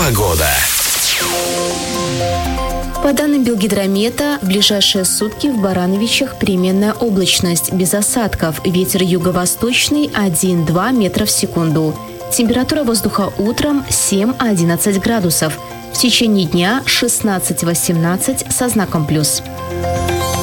Погода. По данным Белгидромета, в ближайшие сутки в Барановичах переменная облачность, без осадков, ветер юго-восточный 1-2 метра в секунду. Температура воздуха утром 7-11 градусов. В течение дня 16-18 со знаком плюс.